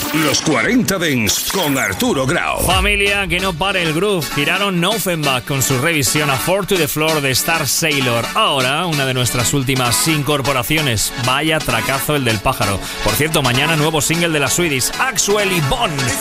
Los 40 Dents con Arturo Grau. Familia, que no pare el groove. Giraron Offenbach con su revisión a Four to the Floor de Star Sailor. Ahora, una de nuestras últimas incorporaciones. Vaya tracazo el del pájaro. Por cierto, mañana nuevo single de la Swedish, Axwell y Bond.